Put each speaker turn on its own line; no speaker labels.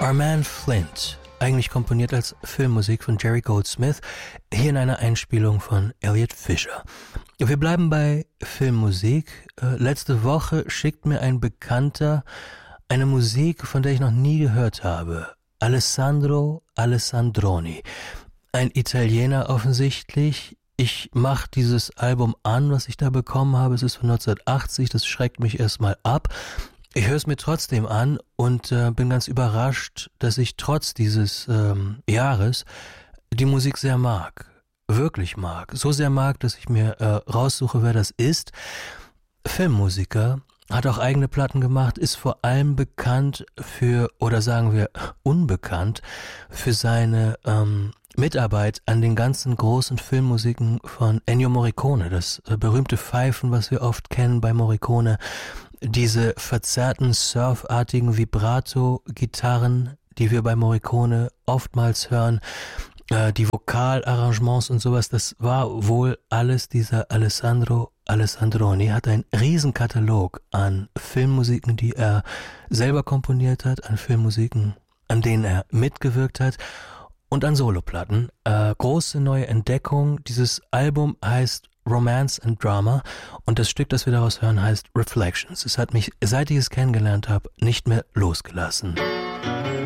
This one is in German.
Armand Flint, eigentlich komponiert als Filmmusik von Jerry Goldsmith, hier in einer Einspielung von Elliot Fischer. Wir bleiben bei Filmmusik. Letzte Woche schickt mir ein Bekannter eine Musik, von der ich noch nie gehört habe. Alessandro Alessandroni. Ein Italiener offensichtlich. Ich mache dieses Album an, was ich da bekommen habe. Es ist von 1980, das schreckt mich erstmal ab. Ich höre es mir trotzdem an und bin ganz überrascht, dass ich trotz dieses Jahres die Musik sehr mag. Wirklich mag. So sehr mag, dass ich mir raussuche, wer das ist. Filmmusiker, hat auch eigene Platten gemacht, ist vor allem bekannt für, oder sagen wir unbekannt, für seine Mitarbeit an den ganzen großen Filmmusiken von Ennio Morricone. Das berühmte Pfeifen, was wir oft kennen bei Morricone. Diese verzerrten, surfartigen Vibrato-Gitarren, die wir bei Morricone oftmals hören, die Vokalarrangements und sowas, das war wohl alles dieser Alessandro Alessandroni. Hat einen Riesenkatalog an Filmmusiken, die er selber komponiert hat, an Filmmusiken, an denen er mitgewirkt hat und an Soloplatten. Große neue Entdeckung. Dieses Album heißt Romance and Drama und das Stück, das wir daraus hören, heißt Reflections. Es hat mich, seit ich es kennengelernt habe, nicht mehr losgelassen.